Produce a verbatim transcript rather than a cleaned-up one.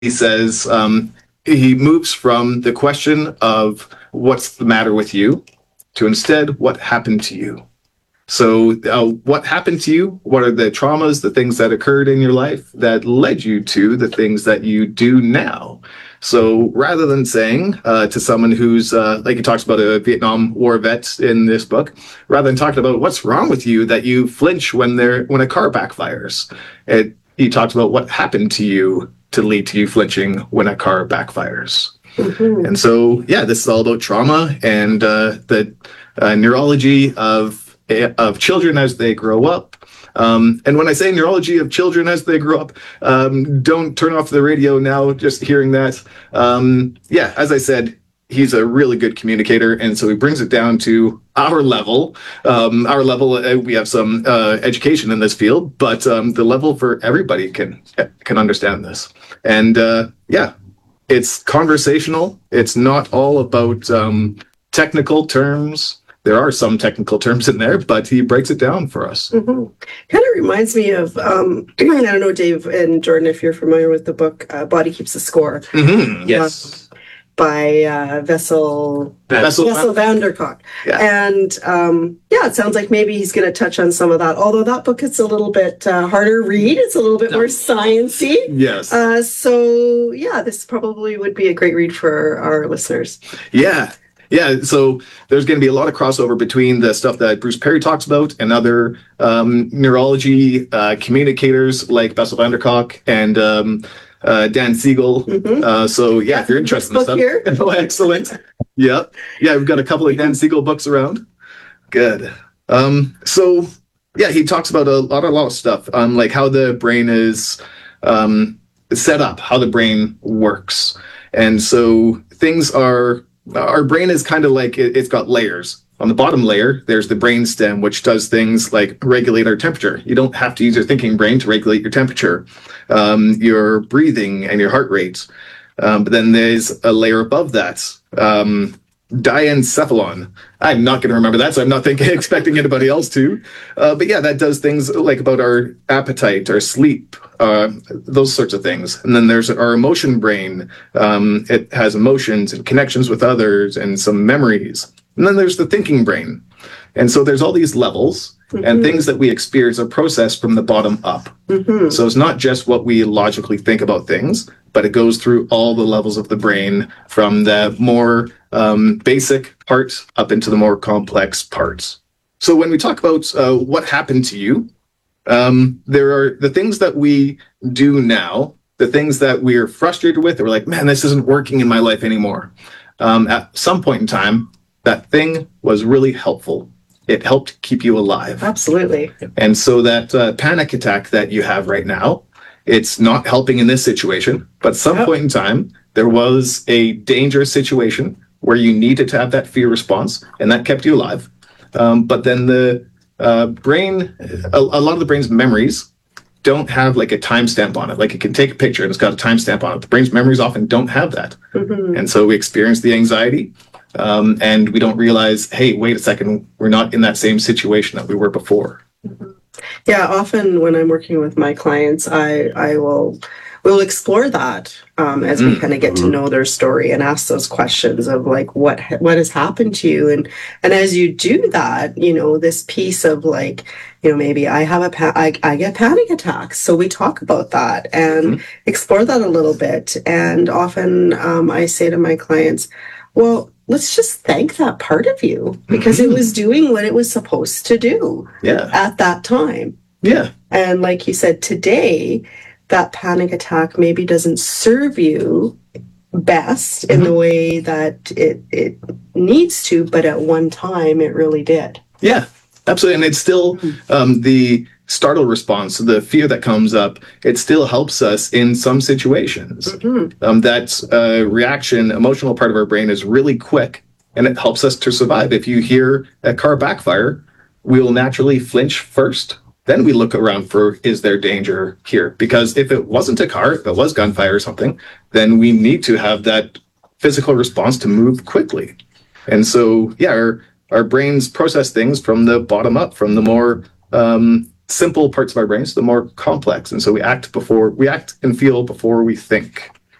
he says um, he moves from the question of what's the matter with you to instead what happened to you. So uh, what happened to you? What are the traumas, the things that occurred in your life that led you to the things that you do now? So rather than saying uh, to someone who's, uh, like he talks about a Vietnam War vet in this book, rather than talking about what's wrong with you that you flinch when they're, when a car backfires, it, he talks about what happened to you to lead to you flinching when a car backfires. Mm-hmm. And so, yeah, this is all about trauma and uh, the uh, neurology of of children as they grow up. Um, and when I say neurology of children as they grow up, um, don't turn off the radio now just hearing that. Um, yeah, as I said, he's a really good communicator, and so he brings it down to our level. Um, our level, uh, we have some uh, education in this field, but um, the level for everybody can can understand this. And uh, yeah, it's conversational. It's not all about um, technical terms. There are some technical terms in there, but he breaks it down for us. Mm-hmm. Kind of reminds me of, um, I don't know, Dave and Jordan, if you're familiar with the book, uh, Body Keeps the Score. Mm-hmm. Yes. Uh, by uh, Vessel, Vessel, Vessel van der Kolk. Yeah. And um, yeah, it sounds like maybe he's going to touch on some of that, although that book is a little bit uh, harder read. It's a little bit more sciencey. Yes. Uh, so yeah, this probably would be a great read for our listeners. Yeah. Yeah, so there's going to be a lot of crossover between the stuff that Bruce Perry talks about and other um, neurology uh, communicators like Bessel van der Kolk and um, uh, Dan Siegel. Mm-hmm. Uh, so yeah, yeah, if you're interested in this stuff. Here. Oh, excellent. Yeah, yeah, we've got a couple of Dan Siegel books around. Good. Um, so yeah, he talks about a lot, a lot of stuff, um, like how the brain is um, set up, how the brain works, and so things are. Our brain is kind of like, it, it's got layers. On the bottom layer, there's the brain stem, which does things like regulate our temperature. You don't have to use your thinking brain to regulate your temperature, um, your breathing, and your heart rate. Um, but then there's a layer above that, um, diencephalon. I'm not going to remember that, so I'm not thinking, expecting anybody else to. Uh, but yeah, that does things like about our appetite, our sleep, uh, those sorts of things. And then there's our emotion brain. Um, it has emotions and connections with others and some memories. And then there's the thinking brain. And so there's all these levels, mm-hmm. and things that we experience are processed from the bottom up. Mm-hmm. So it's not just what we logically think about things, but it goes through all the levels of the brain from the more um, basic parts up into the more complex parts. So when we talk about uh, what happened to you, um, there are the things that we do now, the things that we're frustrated with, or we're like, man, this isn't working in my life anymore. Um, at some point in time, that thing was really helpful. It helped keep you alive. Absolutely. And so that uh, panic attack that you have right now, it's not helping in this situation, but some yep. point in time, there was a dangerous situation where you needed to have that fear response, and that kept you alive. Um, but then the uh, brain, a, a lot of the brain's memories don't have like a timestamp on it. Like it can take a picture and it's got a timestamp on it. The brain's memories often don't have that. Mm-hmm. And so we experience the anxiety, um, and we don't realize, hey, wait a second, we're not in that same situation that we were before. Mm-hmm. Yeah, often when I'm working with my clients, I, I will we'll explore that um, as we kind of get to know their story and ask those questions of like, what what has happened to you? And and as you do that, you know, this piece of like, you know, maybe I have a pa- I, I get panic attacks. So we talk about that and mm-hmm. explore that a little bit. And often um, I say to my clients, well, let's just thank that part of you because mm-hmm. it was doing what it was supposed to do yeah. at that time. Yeah. And like you said, today, that panic attack maybe doesn't serve you best mm-hmm. in the way that it, it needs to, but at one time it really did. Yeah, absolutely. And it's still um, the startle response, the fear that comes up, it still helps us in some situations. Mm-hmm. Um, that uh, reaction, emotional part of our brain is really quick, and it helps us to survive. If you hear a car backfire, we will naturally flinch first. Then we look around for, is there danger here? Because if it wasn't a car, if it was gunfire or something, then we need to have that physical response to move quickly. And so, yeah, our, our brains process things from the bottom up, from the more um, simple parts of our brains to the more complex. And so we act before, we act and feel before we think.